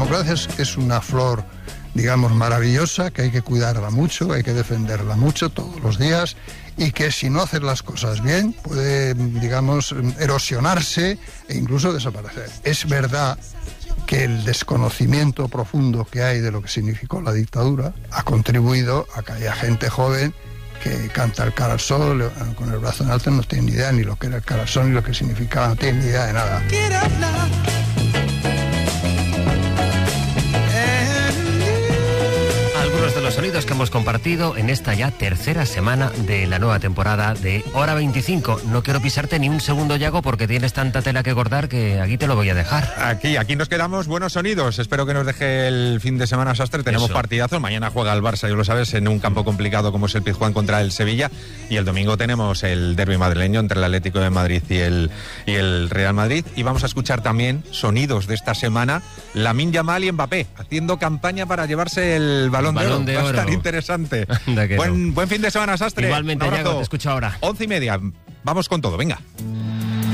democracia es una flor, digamos, maravillosa, que hay que cuidarla mucho, hay que defenderla mucho todos los días, y que si no haces las cosas bien puede, digamos, erosionarse e incluso desaparecer. Es verdad que el desconocimiento profundo que hay de lo que significó la dictadura ha contribuido a que haya gente joven que canta el cara al sol con el brazo en alto, no tiene ni idea ni lo que era el cara al sol ni lo que significaba, no tiene ni idea de nada. Algunos de los sonidos que hemos compartido en esta ya tercera semana de la nueva temporada de Hora 25. No quiero pisarte ni un segundo, Yago, porque tienes tanta tela que cortar que aquí te lo voy a dejar. Aquí nos quedamos. Buenos sonidos. Espero que nos deje el fin de semana, Sastre. Tenemos partidazos. Mañana juega el Barça, ya lo sabes, en un campo complicado como es el Pizjuán contra el Sevilla. Y el domingo tenemos el derbi madrileño entre el Atlético de Madrid y el Real Madrid. Y vamos a escuchar también sonidos de esta semana. Lamine Yamal y Mbappé haciendo campaña para llevarse el Balón de Oro. Va a estar interesante. Buen fin de semana, Sastre. Igualmente, Yago, te escucho ahora. 11:30. Vamos con todo, venga.